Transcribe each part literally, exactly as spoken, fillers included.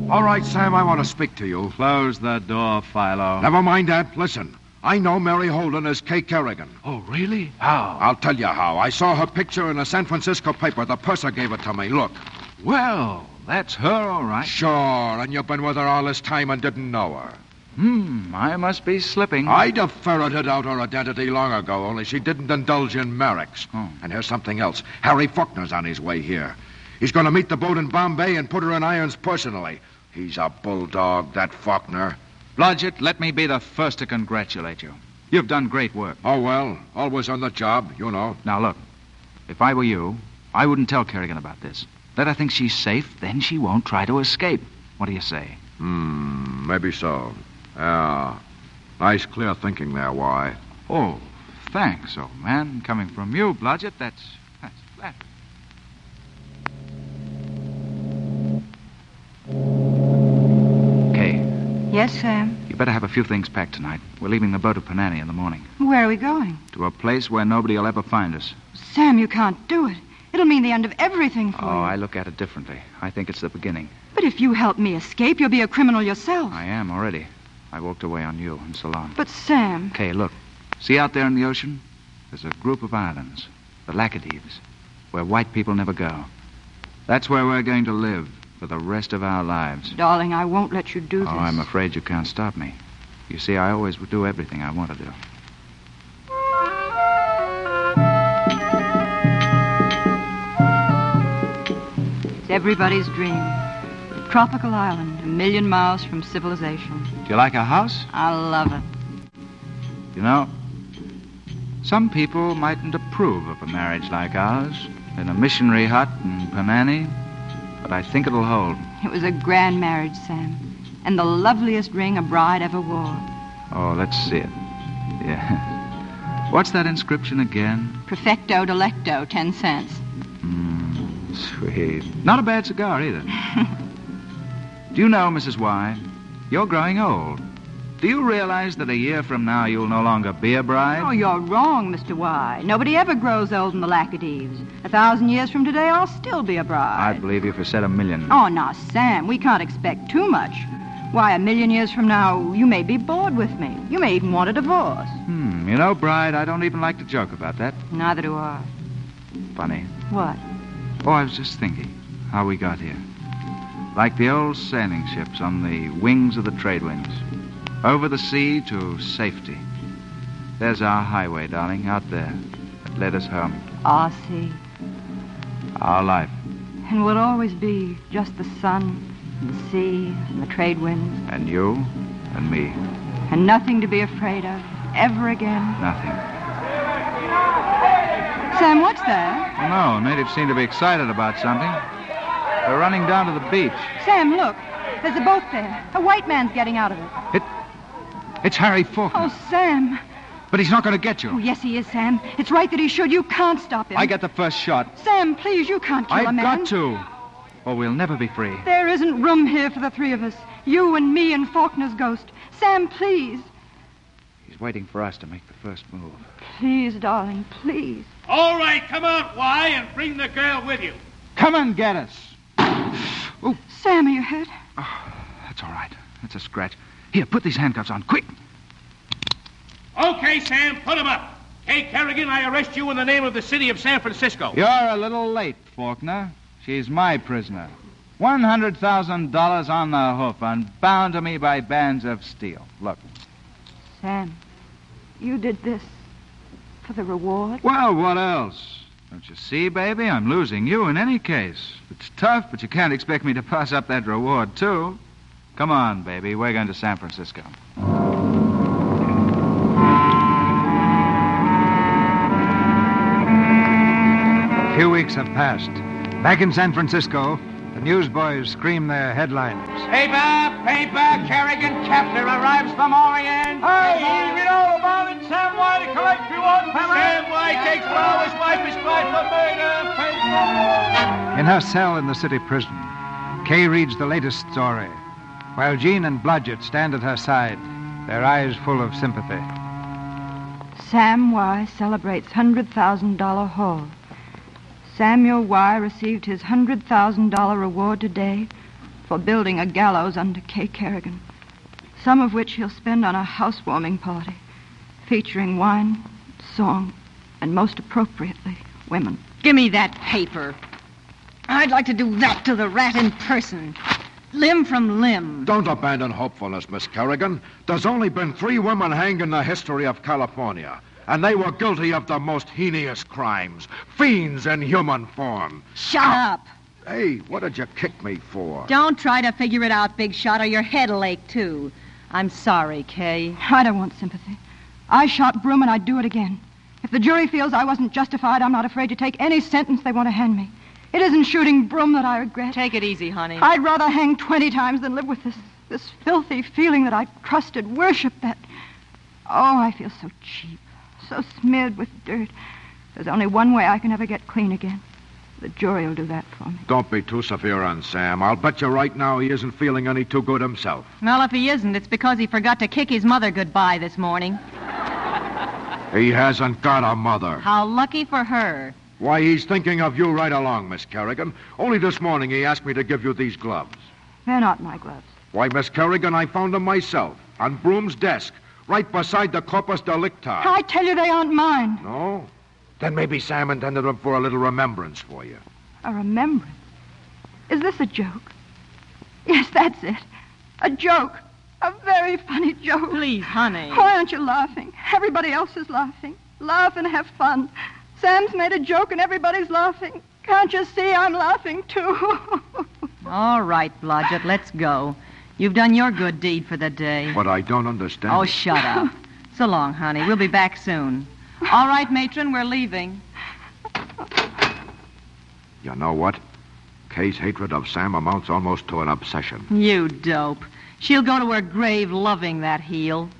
All right, Sam, I want to speak to you. Close the door, Philo. Never mind that. Listen, I know Mary Holden as Kay Kerrigan. Oh, really? How? I'll tell you how. I saw her picture in a San Francisco paper. The purser gave it to me. Look. Well, that's her, all right. Sure, and you've been with her all this time and didn't know her. Hmm, I must be slipping. I'd have ferreted out her identity long ago, only she didn't indulge in Merrick's. Oh. And here's something else. Harry Faulkner's on his way here. He's going to meet the boat in Bombay and put her in irons personally. He's a bulldog, that Faulkner. Blodgett, let me be the first to congratulate you. You've done great work. Oh, well, always on the job, you know. Now, look, if I were you, I wouldn't tell Kerrigan about this. Let her think she's safe, then she won't try to escape. What do you say? Hmm, maybe so. Yeah. Nice, clear thinking there, why? Oh, thanks, old man. Coming from you, Blodgett, that's, that's flattering. Kay. Yes, Sam? You better have a few things packed tonight. We're leaving the boat at Panani in the morning. Where are we going? To a place where nobody will ever find us. Sam, you can't do it. It'll mean the end of everything for Oh, you. I look at it differently. I think it's the beginning. But if you help me escape, you'll be a criminal yourself. I am already. I walked away on you in Ceylon. But, Sam... Kay, look. See out there in the ocean? There's a group of islands, the Laccadives, where white people never go. That's where we're going to live for the rest of our lives. Darling, I won't let you do Oh, this. I'm afraid you can't stop me. You see, I always would do everything I want to do. It's everybody's dream. A tropical island, a million miles from civilization. Do you like our house? I love it. You know, some people mightn't approve of a marriage like ours in a missionary hut in Panani, but I think it'll hold. It was a grand marriage, Sam, and the loveliest ring a bride ever wore. Oh, let's see it. Yeah. What's that inscription again? Perfecto delecto, ten cents. Mm, sweet. Not a bad cigar, either. Do you know, Missus Y, you're growing old. Do you realize that a year from now you'll no longer be a bride? Oh, you're wrong, Mister Y. Nobody ever grows old in the Laccadives. A thousand years from today, I'll still be a bride. I'd believe you if you said a million. Oh, now, Sam, we can't expect too much. Why, a million years from now, you may be bored with me. You may even want a divorce. Hmm, you know, Bride, I don't even like to joke about that. Neither do I. Funny. What? Oh, I was just thinking how we got here. Like the old sailing ships on the wings of the trade winds. Over the sea to safety. There's our highway, darling, out there. That led us home. Ah, see. Our life. And will always be just the sun and the sea and the trade winds. And you and me. And nothing to be afraid of ever again. Nothing. Sam, what's that? Oh, no, natives seem to be excited about something. They're running down to the beach. Sam, look. There's a boat there. A white man's getting out of it. It... It's Harry Faulkner. Oh, Sam. But he's not going to get you. Oh, yes, he is, Sam. It's right that he should. You can't stop him. I get the first shot. Sam, please, you can't kill I've a man. got to. Or we'll never be free. There isn't room here for the three of us. You and me and Faulkner's ghost. Sam, please. He's waiting for us to make the first move. Please, darling, please. All right, come out, Y, and bring the girl with you. Come and get us. Oh, Sam, are you hurt? oh, that's all right. That's a scratch. Here, put these handcuffs on, quick. Okay, Sam, put him up. Kay Kerrigan, I arrest you in the name of the city of San Francisco. You're a little late, Faulkner. She's my prisoner. One hundred thousand dollars on the hoof and bound to me by bands of steel. Look. Sam, you did this for the reward? Well, what else? Don't you see, baby? I'm losing you in any case. It's tough, but you can't expect me to pass up that reward, too. Come on, baby. We're going to San Francisco. A few weeks have passed. Back in San Francisco, the newsboys scream their headlines. Paper, paper, Kerrigan captor arrives from Orient. Hey, read all about it. Sam Y to collect reward. Sam Y takes power. His wife is tried for murder. Paper. In her cell in the city prison, Kay reads the latest story, while Jean and Blodgett stand at her side, their eyes full of sympathy. Sam Y celebrates one hundred thousand dollars haul. Samuel Y received his one hundred thousand dollars reward today for building a gallows under Kay Kerrigan, some of which he'll spend on a housewarming party, featuring wine, song, and most appropriately, women. Give me that paper. I'd like to do that to the rat in person. Limb from limb. Don't abandon hopefulness, Miss Kerrigan. There's only been three women hanged in the history of California, and they were guilty of the most heinous crimes. Fiends in human form. Shut up. Hey, what did you kick me for? Don't try to figure it out, Big Shot, or your head'll ache, too. I'm sorry, Kay. I don't want sympathy. I shot Broom, and I'd do it again. If the jury feels I wasn't justified, I'm not afraid to take any sentence they want to hand me. It isn't shooting Broom that I regret. Take it easy, honey. I'd rather hang twenty times than live with this, this filthy feeling that I trusted, worshipped, that... Oh, I feel so cheap, so smeared with dirt. There's only one way I can ever get clean again. The jury will do that for me. Don't be too severe on Sam. I'll bet you right now he isn't feeling any too good himself. Well, if he isn't, it's because he forgot to kick his mother goodbye this morning. He hasn't got a mother. How lucky for her. Why, he's thinking of you right along, Miss Kerrigan. Only this morning he asked me to give you these gloves. They're not my gloves. Why, Miss Kerrigan, I found them myself on Broom's desk, right beside the corpus delicti. I tell you they aren't mine. No? Then maybe Sam intended them for a little remembrance for you. A remembrance? Is this a joke? Yes, that's it. A joke. A very funny joke. Please, honey. Why aren't you laughing? Everybody else is laughing. Laugh and have fun. Sam's made a joke and everybody's laughing. Can't you see I'm laughing, too? All right, Blodgett, let's go. You've done your good deed for the day. But I don't understand. Oh, shut up. So long, honey. We'll be back soon. All right, matron, we're leaving. You know what? Kay's hatred of Sam amounts almost to an obsession. You dope. She'll go to her grave loving that heel.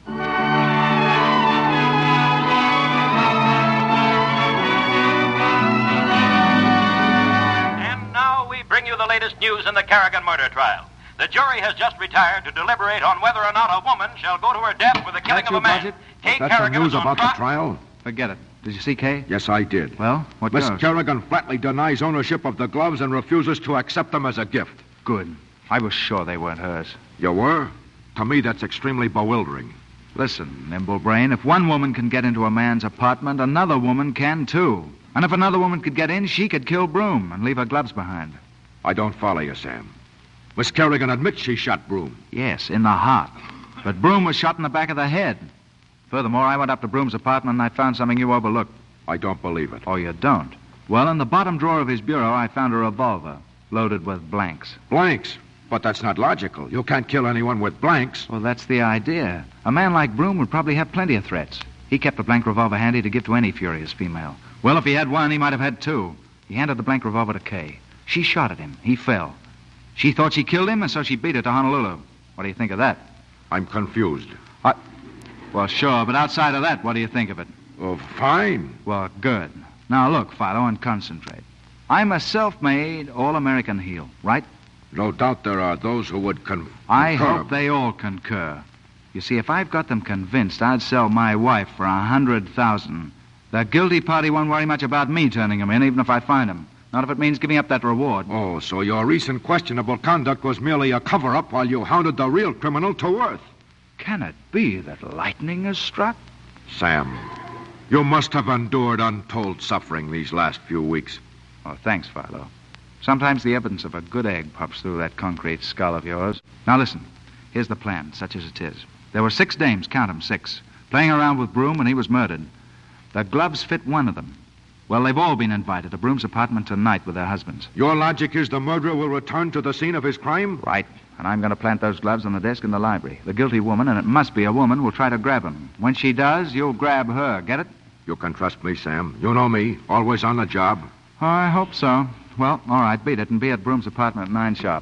And now we bring you the latest news in the Kerrigan murder trial. The jury has just retired to deliberate on whether or not a woman shall go to her death for the killing That of a you, man. Blodgett? Kay That's the Kerrigan news is on about tri- the trial? Forget it. Did you see Kay? Yes, I did. Well, what Miss goes? Kerrigan flatly denies ownership of the gloves and refuses to accept them as a gift. Good. I was sure they weren't hers. You were? To me, that's extremely bewildering. Listen, Nimble Brain, if one woman can get into a man's apartment, another woman can too. And if another woman could get in, she could kill Broom and leave her gloves behind. I don't follow you, Sam. Miss Kerrigan admits she shot Broom. Yes, in the heart. But Broom was shot in the back of the head. Furthermore, I went up to Broom's apartment and I found something you overlooked. I don't believe it. Oh, you don't? Well, in the bottom drawer of his bureau, I found a revolver loaded with blanks. Blanks? But that's not logical. You can't kill anyone with blanks. Well, that's the idea. A man like Broom would probably have plenty of threats. He kept a blank revolver handy to give to any furious female. Well, if he had one, he might have had two. He handed the blank revolver to Kay. She shot at him. He fell. She thought she killed him, and so she beat her to Honolulu. What do you think of that? I'm confused. I... Well, sure, but outside of that, what do you think of it? Oh, fine. Well, good. Now, look, Philo, and concentrate. I'm a self-made, all-American heel, right? No doubt there are those who would con- I concur. hope they all concur. You see, if I've got them convinced I'd sell my wife for a hundred thousand, the guilty party won't worry much about me turning them in, even if I find them. Not if it means giving up that reward. Oh, so your recent questionable conduct was merely a cover-up while you hounded the real criminal to earth. Can it be that lightning has struck? Sam, you must have endured untold suffering these last few weeks. Oh, thanks, Philo. Sometimes the evidence of a good egg pops through that concrete skull of yours. Now listen, here's the plan, such as it is. There were six dames, count 'em, six, playing around with Broom when he was murdered. The gloves fit one of them. Well, they've all been invited to Broom's apartment tonight with their husbands. Your logic is the murderer will return to the scene of his crime? Right. And I'm going to plant those gloves on the desk in the library. The guilty woman, and it must be a woman, will try to grab them. When she does, you'll grab her. Get it? You can trust me, Sam. You know me. Always on the job. Oh, I hope so. Well, all right, beat it and be at Broom's apartment at nine sharp.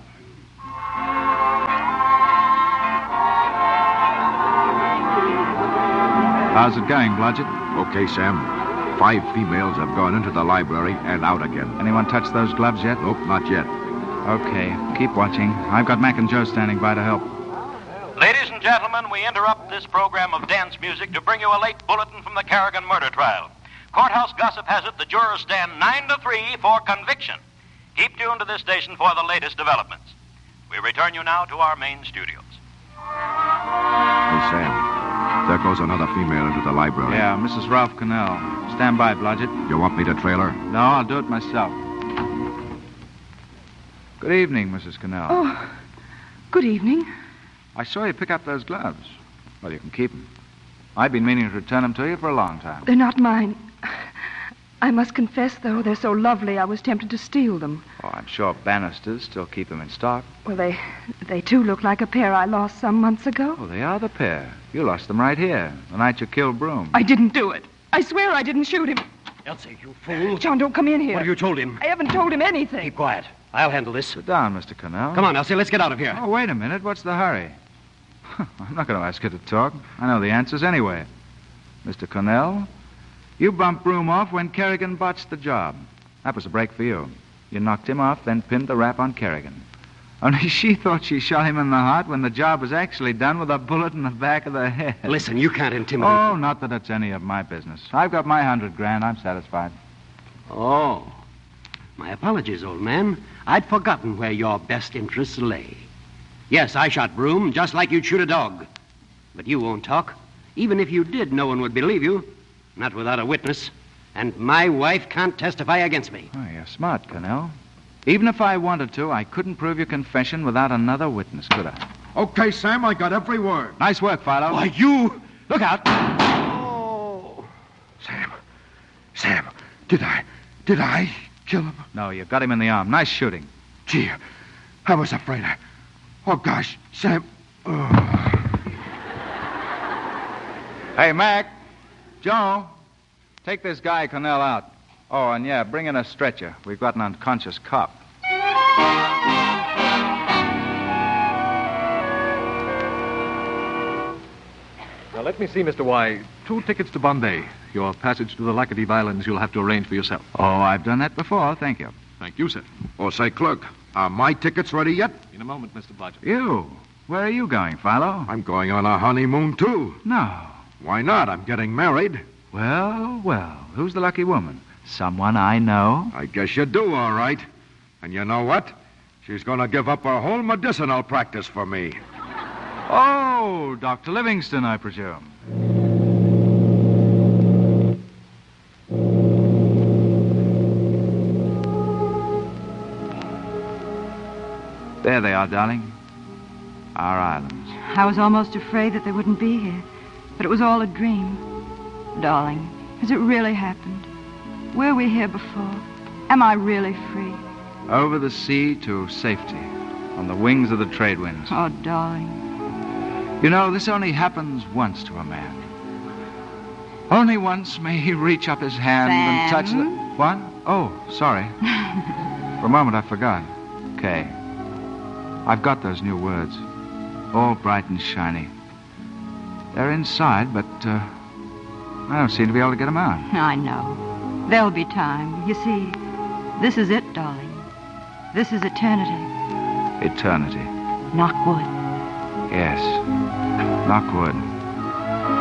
How's it going, Blodgett? Okay, Sam. Five females have gone into the library and out again. Anyone touched those gloves yet? Nope, not yet. Okay, keep watching. I've got Mac and Joe standing by to help. Ladies and gentlemen, we interrupt this program of dance music to bring you a late bulletin from the Kerrigan murder trial. Courthouse gossip has it the jurors stand nine to three for conviction. Keep tuned to this station for the latest developments. We return you now to our main studios. Hey, Sam. There goes another female into the library. Yeah, Missus Ralph Connell. Stand by, Blodgett. You want me to trail her? No, I'll do it myself. Good evening, Missus Connell. Oh, good evening. I saw you pick up those gloves. Well, you can keep them. I've been meaning to return them to you for a long time. They're not mine. I must confess, though, they're so lovely I was tempted to steal them. Oh, I'm sure Bannisters still keep them in stock. Well, they they too look like a pair I lost some months ago. Oh, they are the pair. You lost them right here, the night you killed Broom. I didn't do it. I swear I didn't shoot him. Elsie, you fool. John, don't come in here. What have you told him? I haven't told him anything. Keep quiet. I'll handle this. Sit down, Mister Connell. Come on, Elsie, let's get out of here. Oh, wait a minute. What's the hurry? I'm not going to ask you to talk. I know the answers anyway. Mister Connell, you bumped Broom off when Kerrigan botched the job. That was a break for you. You knocked him off, then pinned the rap on Kerrigan. Only she thought she shot him in the heart when the job was actually done with a bullet in the back of the head. Listen, you can't intimidate... Oh, not that it's any of my business. I've got my hundred grand. I'm satisfied. Oh. My apologies, old man. I'd forgotten where your best interests lay. Yes, I shot Broom, just like you'd shoot a dog. But you won't talk. Even if you did, no one would believe you. Not without a witness. And my wife can't testify against me. Oh, you're smart, Connell. Even if I wanted to, I couldn't prove your confession without another witness, could I? Okay, Sam, I got every word. Nice work, Philo. Why, you... Look out. Oh. Sam. Sam, did I... Did I kill him? No, you got him in the arm. Nice shooting. Gee, I was afraid I... Oh, gosh, Sam... Oh. Hey, Mac. Joe. Take this guy Connell out. Oh, and yeah, bring in a stretcher. We've got an unconscious cop. Now, let me see, Mister Y. Two tickets to Bombay. Your passage to the Lackady Islands you'll have to arrange for yourself. Oh, I've done that before. Thank you. Thank you, sir. Oh, say, clerk, are my tickets ready yet? In a moment, Mister Blodgett. You? Where are you going, Philo? I'm going on a honeymoon, too. No. Why not? I'm getting married. Well, well, who's the lucky woman? Someone I know? I guess you do, all right. And you know what? She's going to give up her whole medicinal practice for me. Oh, Doctor Livingston, I presume. There they are, darling. Our islands. I was almost afraid that they wouldn't be here. But it was all a dream. Darling, has it really happened? Were we here before? Am I really free? Over the sea to safety, on the wings of the trade winds. Oh, darling. You know, this only happens once to a man. Only once may he reach up his hand Sam? and touch the... What? Oh, sorry. For a moment I forgot. Okay. I've got those new words. All bright and shiny. They're inside, but uh, I don't seem to be able to get them out. I know. There'll be time. You see, this is it, darling. This is eternity. Eternity. Knock wood. Yes. Knock wood.